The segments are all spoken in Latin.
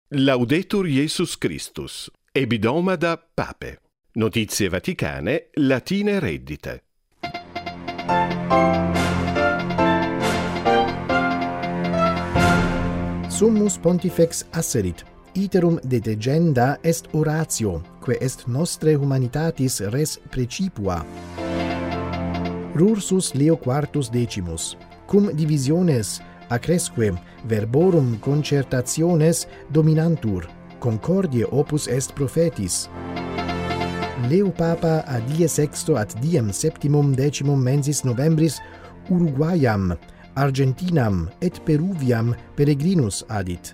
Laudetur Jesus Christus, Ebidomada Pape. Notizie Vaticane, latine reddite. Summus Pontifex asserit, iterum detegenda est oratio, quae est nostre humanitatis res precipua. Rursus Leo IV decimus, cum divisiones accresque verborum concertationes dominantur, concordie opus est prophetis. Leo Papa a die sexto at diem septimum decimum mensis novembris Uruguayam, Argentinam et Peruviam peregrinus adit.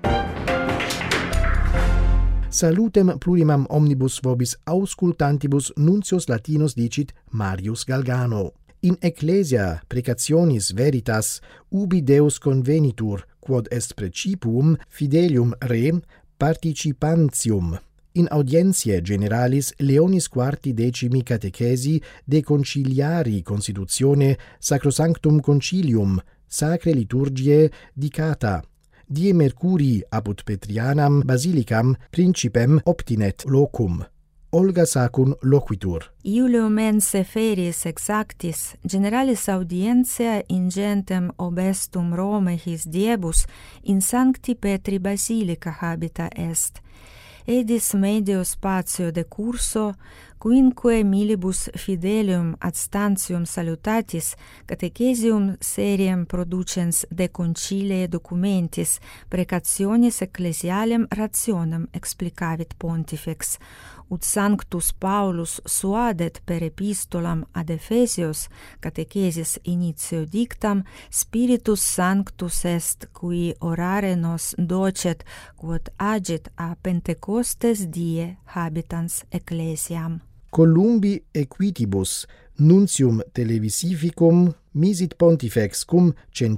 Salutem plurimam omnibus vobis auscultantibus nuncios Latinos dicit Marius Galgano. In ecclesia precationis veritas ubi Deus convenitur, quod est precipuum fidelium re participantium. In audientiae generalis Leonis IV decimi catechesi de conciliari constitutione Sacrosanctum Concilium, sacre liturgiae dicata. Die Mercurii apud Petrianam basilicam principem obtinet locum. Olga Sacun loquitur. Iulium mense feris exactis, generalis audientia ingentem obestum Rome his diebus in Sancti Petri Basilica habita est. Edis medio spatio decurso, quinque milibus fidelium ad stantium salutatis, catechesium seriem producens de concilie documentis, precationis ecclesialem rationem explicavit Pontifex, ut Sanctus Paulus suadet per epistolam ad Ephesios, catechesis initio dictam, Spiritus Sanctus est, qui orare nos docet, quod agit a Pentecostes die habitans ecclesiam. Columbi equitibus nuntium televisificum misit Pontifex cum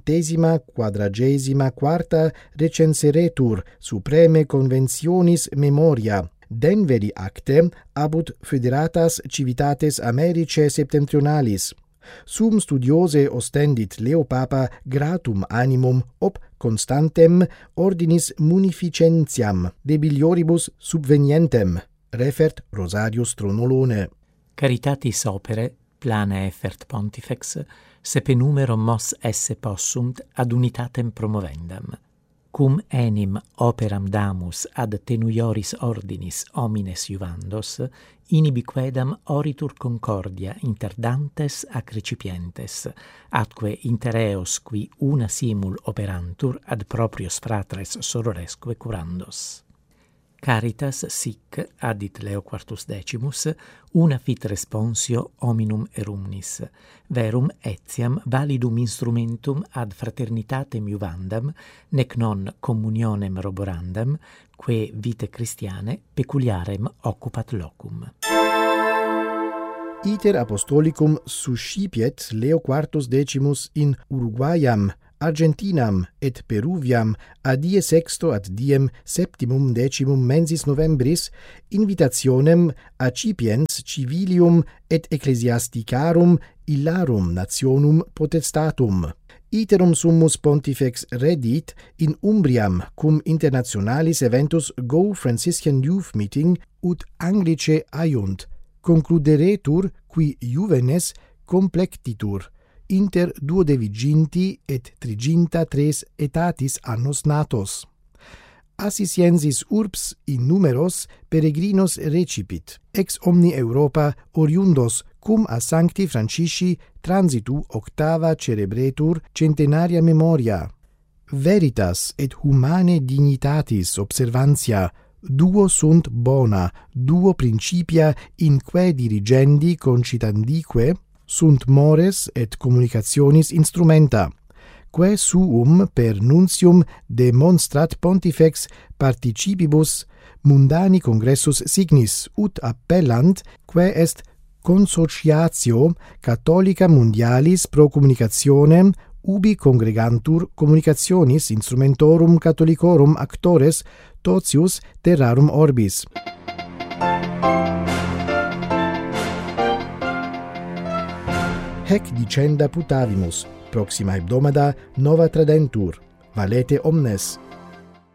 144ª recenseretur supreme conventionis memoria, denveri acte abut foederatas civitates Americae septentrionalis. Sum studiose ostendit Leo Papa gratum animum ob constantem ordinis munificentiam debilioribus subvenientem, refert Rosarius Tronolone. Caritatis opere, plana effert Pontifex, sepe numero mos esse possunt ad unitatem promovendam. Cum enim operam damus ad tenuioris ordinis homines iuvandos, inibiquedam oritur concordia inter dantes ac recipientes, atque inter eos qui una simul operantur ad proprios fratres sororesque curandos. Caritas sic, addit Leo IV decimus, una fit responsio hominum erumnis, verum etiam validum instrumentum ad fraternitatem iuvandam, nec non communionem roborandam, quae vitae Christiane peculiarem occupat locum. Iter apostolicum suscipiet Leo IV decimus in Uruguayam, Argentinam et Peruviam a die sexto ad diem septimum decimum mensis novembris invitationem accipiens civilium et ecclesiasticarum illarum nationum potestatum. Iterum summus Pontifex redit in Umbriam cum internationalis eventus Go Franciscan Youth Meeting ut Anglice aiunt, concluderetur qui juvenes complectitur, inter 12 et 33 etatis annos natos. Assisiensis urbs in numeros peregrinos recipit, ex omni Europa oriundos cum a Sancti Francisci transitu octava celebretur centenaria memoria. Veritas et humane dignitatis observantia, duo sunt bona, duo principia in quae dirigendi concitandique sunt mores et communicationis instrumenta, quae suum per nuntium demonstrat Pontifex participibus mundani congressus signis, ut appellant, quae est consociatio catholica mundialis pro communicationem ubi congregantur communicationis instrumentorum catholicorum actores totius terrarum orbis. Hec dicenda putavimus, proxima hebdomada nova tradentur, valete omnes.